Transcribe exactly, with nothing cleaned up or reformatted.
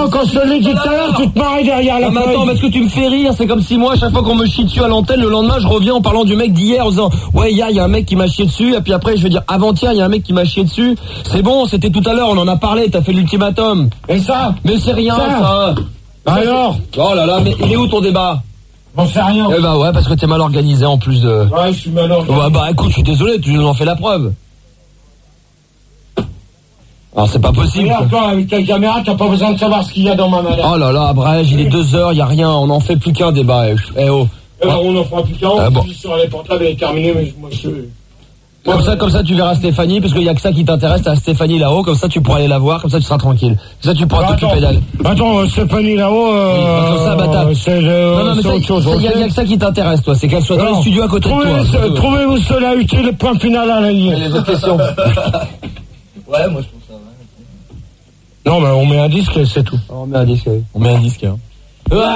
quand je te l'ai dit tout à l'heure, tu te marrais derrière la ah, mais feuille. attends, mais est-ce que tu me fais rire? C'est comme si moi, à chaque fois qu'on me chie dessus à l'antenne, le lendemain, je reviens en parlant du mec d'hier, en disant, ouais, hier, il y a un mec qui m'a chié dessus, et puis après, je vais dire, avant-hier, il y a un mec qui m'a chié dessus. C'est bon, c'était tout à l'heure, on en a parlé, t'as fait l'ultimatum. Et ça? Mais c'est rien, ça. ça. Alors? Oh là là, mais il est où ton débat? J'en sais rien. Eh bah ouais, parce que t'es mal organisé en plus de... Ouais, je suis mal organisé. Ouais, bah écoute, je suis désolé, tu nous en fais la preuve. Alors c'est pas possible. Regarde, toi, avec ta caméra, t'as pas besoin de savoir ce qu'il y a dans ma mallette. Oh là là, Brège, il est deux heures, y a rien, on en fait plus qu'un débat. Eh, eh oh. Eh ben, on en fera plus qu'un, Ah, on bon. sur les portables et terminé, mais moi je... Comme ça, comme ça, tu verras Stéphanie, parce qu'il y a que ça qui t'intéresse, t'as Stéphanie là-haut, comme ça tu pourras aller la voir, comme ça tu seras tranquille. Comme ça tu pourras Bah, t'occuper d'elle. Attends, euh, Stéphanie là-haut, euh, Oui, bah, comme ça, bah, t'as- c'est euh, Non, non, mais c'est ça, autre chose. il y, a- ok y a que ça qui t'intéresse, toi, c'est qu'elle soit dans Alors, le studio à côté de trouvez- toi. euh, Trouvez-vous cela utile, point final à la ligne. Et les autres questions. Ouais, moi je trouve ça. Ouais. Non, mais on met un disque et c'est tout. On met un disque, oui. On met un disque, hein.